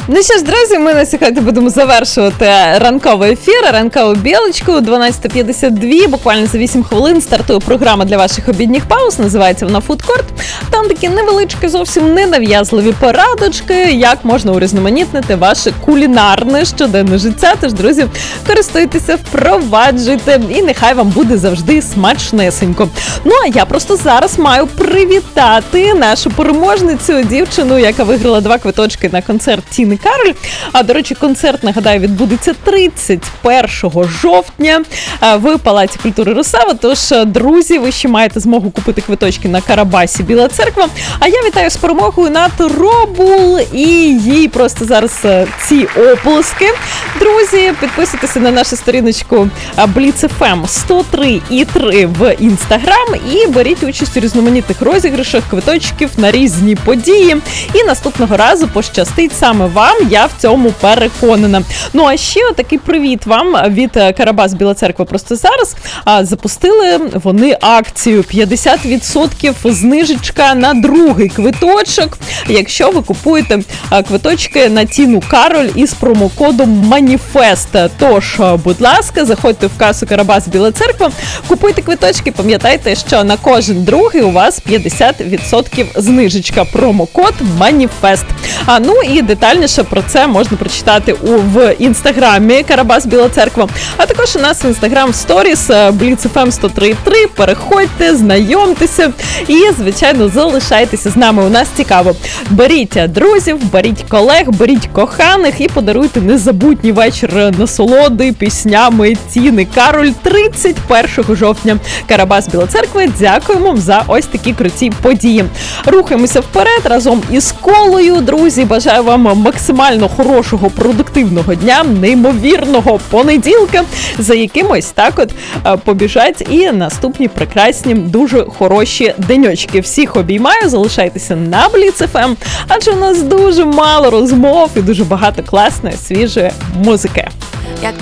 Ну що ж, друзі, ми на сьогодні будемо завершувати ранковий ефір, ранкову білочку. 12:52, буквально за 8 хвилин стартує програма для ваших обідніх пауз, називається вона «Фудкорт». Там такі невеличкі, зовсім ненав'язливі порадочки, як можна урізноманітнити ваше кулінарне щоденне життя. Тож, друзі, користуйтеся, впроваджуйте, і нехай вам буде завжди смачнесенько. Ну, а я просто зараз маю привітати нашу переможницю, дівчину, яка виграла 2 квиточки на концерт Тіни Кароль. А, до речі, концерт, нагадаю, відбудеться 31 жовтня в Палаці культури Русава. Тож, друзі, ви ще маєте змогу купити квиточки на Карабасі Біла Церква. А я вітаю з перемогою Нату Робул і їй просто зараз ці оплески. Друзі, підписуйтеся на нашу сторіночку Blitz FM 103,3 в Інстаграм і беріть участь у різноманітних розіграшах квиточків на різні події. І наступного разу пощастить саме вам, я в цьому переконана. Ну, а ще такий привіт вам від Карабас Біла Церква просто зараз. Запустили вони акцію 50% знижечка на другий квиточок, якщо ви купуєте квиточки на Тіну Кароль із промокодом МАНІФЕСТ. Тож, будь ласка, заходьте в касу Карабас Біла Церква, купуйте квиточки, пам'ятайте, що на кожен другий у вас 50% знижечка. Промокод МАНІФЕСТ. Ну і детальніше про це можна прочитати в інстаграмі Карабас Біла Церква, а також у нас в інстаграм сторіс Blitz FM 103,3. Переходьте, знайомтеся і, звичайно, залишайтеся з нами. У нас цікаво. Беріть друзів, беріть колег, беріть коханих і подаруйте незабутній вечір насолоди піснями Тіни Кароль 31 жовтня. Карабас Біла Церква, дякуємо за ось такі круті події. Рухаємося вперед разом із колою, друзі. Бажаю вам максимально хорошого, продуктивного дня, неймовірного понеділка, за якимось так от побіжать і наступні прекрасні, дуже хороші деньочки. Всіх обіймаю, залишайтеся на Blitz FM, адже у нас дуже мало розмов і дуже багато класної, свіжої музики.